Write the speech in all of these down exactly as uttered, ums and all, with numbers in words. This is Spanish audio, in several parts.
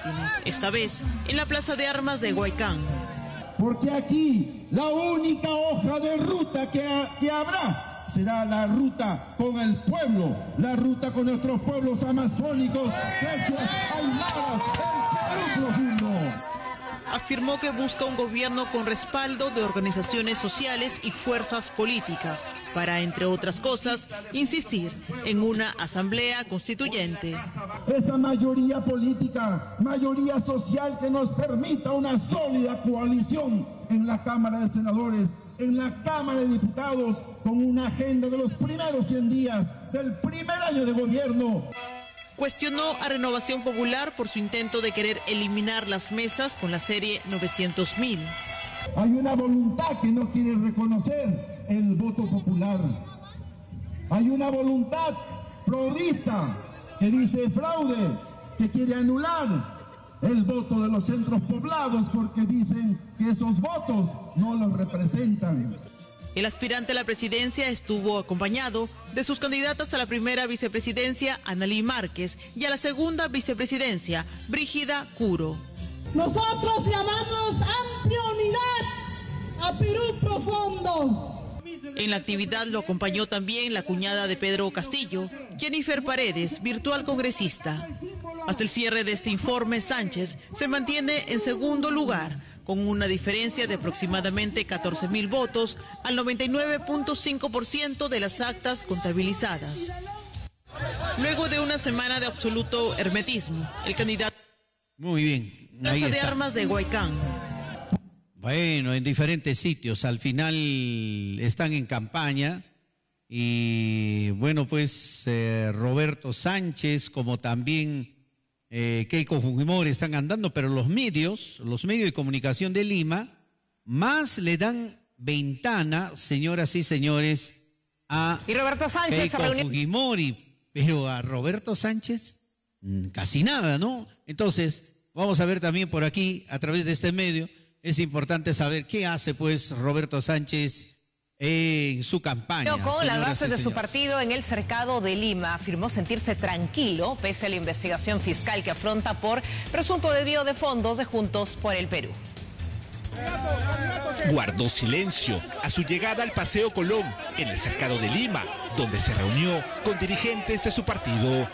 mítines, esta vez en la Plaza de Armas de Huaycán. Porque aquí la única hoja de ruta que, ha, que habrá será la ruta con el pueblo, la ruta con nuestros pueblos amazónicos, quechuas, aymaras, el Perú profundo. Afirmó que busca un gobierno con respaldo de organizaciones sociales y fuerzas políticas para, entre otras cosas, insistir en una asamblea constituyente. Esa mayoría política, mayoría social que nos permita una sólida coalición en la Cámara de Senadores, en la Cámara de Diputados, con una agenda de los primeros cien días del primer año de gobierno. Cuestionó a Renovación Popular por su intento de querer eliminar las mesas con la serie novecientos mil. Hay una voluntad que no quiere reconocer el voto popular. Hay una voluntad progresista que dice fraude, que quiere anular el voto de los centros poblados porque dicen que esos votos no los representan. El aspirante a la presidencia estuvo acompañado de sus candidatas a la primera vicepresidencia, Analí Márquez, y a la segunda vicepresidencia, Brígida Curo. Nosotros llamamos amplia unidad a Perú profundo. En la actividad lo acompañó también la cuñada de Pedro Castillo, Jennifer Paredes, virtual congresista. Hasta el cierre de este informe, Sánchez se mantiene en segundo lugar, con una diferencia de aproximadamente catorce mil votos al noventa y nueve punto cinco por ciento de las actas contabilizadas. Luego de una semana de absoluto hermetismo, el candidato... Muy bien, ahí Plaza de está. Armas de Huaycán. Bueno, en diferentes sitios, al final están en campaña y bueno, pues eh, Roberto Sánchez, como también eh, Keiko Fujimori están andando, pero los medios, los medios de comunicación de Lima, más le dan ventana, señoras y señores, a y Roberto Sánchez Keiko se reunió... Fujimori, pero a Roberto Sánchez mm, casi nada, ¿no? Entonces, vamos a ver también por aquí, a través de este medio, es importante saber qué hace pues Roberto Sánchez en su campaña. Con las bases de y su partido en el cercado de Lima, afirmó sentirse tranquilo pese a la investigación fiscal que afronta por presunto desvío de fondos de Juntos por el Perú. Guardó silencio a su llegada al Paseo Colón, en el cercado de Lima, donde se reunió con dirigentes de su partido.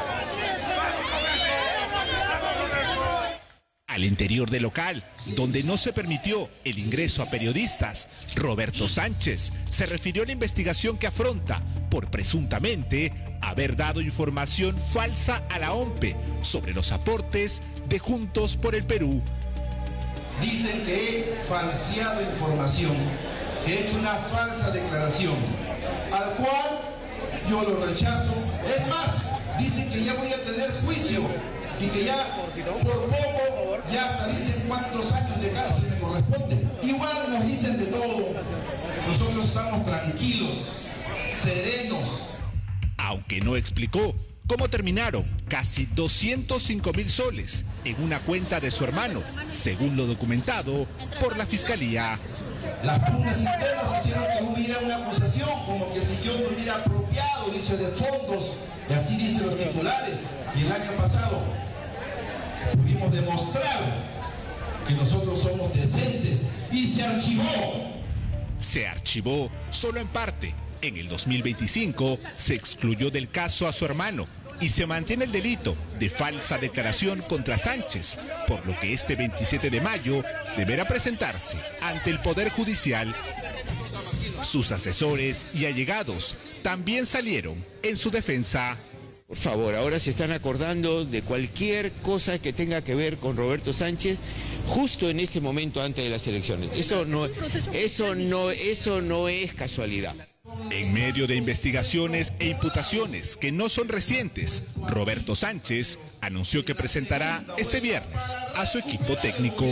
Al interior del local, donde no se permitió el ingreso a periodistas, Roberto Sánchez se refirió a la investigación que afronta por presuntamente haber dado información falsa a la O M P E sobre los aportes de Juntos por el Perú. Dicen que he falseado información, que he hecho una falsa declaración, al cual yo lo rechazo. Es más, dicen que ya voy a tener juicio y que ya por poco ya hasta dicen cuántos años de cárcel me corresponde. Igual nos dicen de todo. Nosotros estamos tranquilos, serenos. Aunque no explicó cómo terminaron casi doscientos cinco mil soles en una cuenta de su hermano, según lo documentado por la Fiscalía. Las pugnas internas hicieron que hubiera una acusación, como que si yo me hubiera apropiado, dice, de fondos, y así dicen los titulares. Y el año pasado pudimos demostrar que nosotros somos decentes y se archivó. Se archivó solo en parte. En el dos mil veinticinco se excluyó del caso a su hermano y se mantiene el delito de falsa declaración contra Sánchez, por lo que este veintisiete de mayo deberá presentarse ante el Poder Judicial. Sus asesores y allegados también salieron en su defensa. Por favor, ahora se están acordando de cualquier cosa que tenga que ver con Roberto Sánchez justo en este momento antes de las elecciones. Eso no, eso no, eso no es casualidad. En medio de investigaciones e imputaciones que no son recientes, Roberto Sánchez anunció que presentará este viernes a su equipo técnico.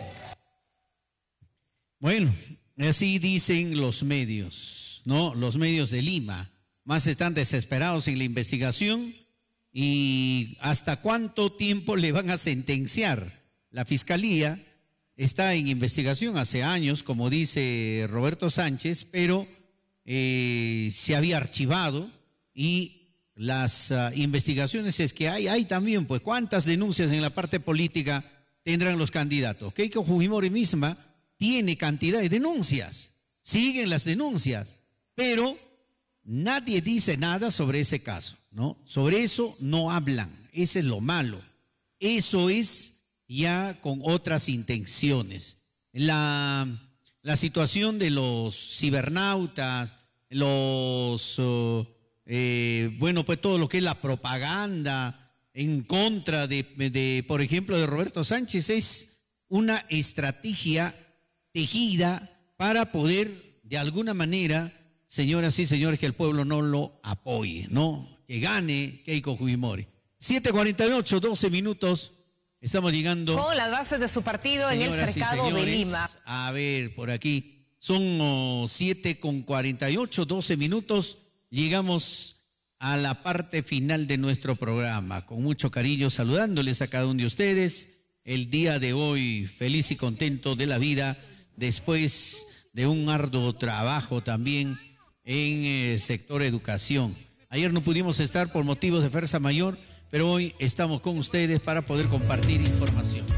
Bueno, así dicen los medios, ¿no? Los medios de Lima. Más están desesperados en la investigación y hasta cuánto tiempo le van a sentenciar. La Fiscalía está en investigación hace años, como dice Roberto Sánchez, pero eh, se había archivado y las uh, investigaciones es que hay, hay también, pues, cuántas denuncias en la parte política tendrán los candidatos. Keiko Fujimori misma tiene cantidad de denuncias, siguen las denuncias, pero nadie dice nada sobre ese caso, ¿no? Sobre eso no hablan, ese es lo malo. Eso es ya con otras intenciones. La, la situación de los cibernautas, los, uh, eh, bueno, pues todo lo que es la propaganda en contra de, de, por ejemplo, de Roberto Sánchez, es una estrategia tejida para poder, de alguna manera, señoras y señores, que el pueblo no lo apoye, ¿no? Que gane Keiko Fujimori. siete cuarenta y ocho, doce minutos, estamos llegando. Con las bases de su partido en el cercado de Lima. A ver, por aquí. Son oh, siete con cuarenta y ocho, doce minutos, llegamos a la parte final de nuestro programa. Con mucho cariño saludándoles a cada uno de ustedes. El día de hoy, feliz y contento de la vida, después de un arduo trabajo también en el sector educación. Ayer no pudimos estar por motivos de fuerza mayor, pero hoy estamos con ustedes para poder compartir información.